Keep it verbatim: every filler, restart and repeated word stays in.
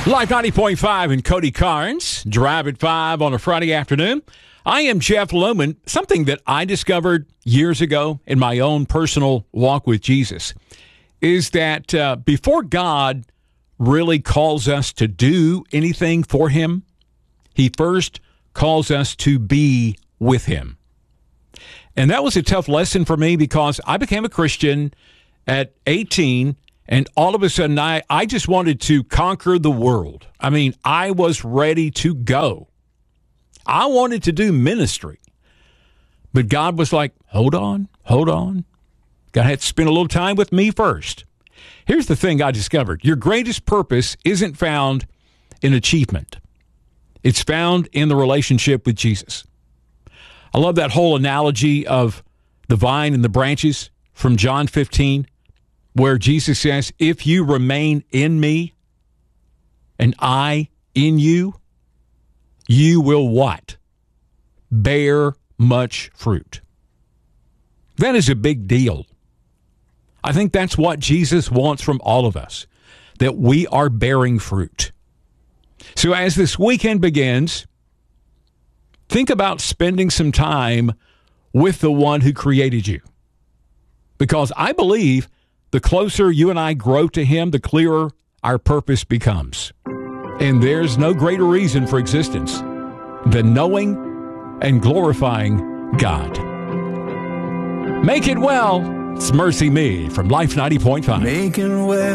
Live ninety point five and Cody Carnes, Drive at five on a Friday afternoon. I am Jeff Lohman. Something that I discovered years ago in my own personal walk with Jesus is that uh, before God really calls us to do anything for him, he first calls us to be with him. And that was a tough lesson for me because I became a Christian at eighteen. And all of a sudden, I, I just wanted to conquer the world. I mean, I was ready to go. I wanted to do ministry. But God was like, hold on, hold on. God had to spend a little time with me first. Here's the thing I discovered. Your greatest purpose isn't found in achievement. It's found in the relationship with Jesus. I love that whole analogy of the vine and the branches from John fifteen. Where Jesus says, if you remain in me and I in you, you will what? Bear much fruit. That is a big deal. I think that's what Jesus wants from all of us, that we are bearing fruit. So as this weekend begins, think about spending some time with the one who created you. Because I believe the closer you and I grow to him, the clearer our purpose becomes. And there's no greater reason for existence than knowing and glorifying God. Make it well. It's Mercy Me from Life ninety point five. Making well.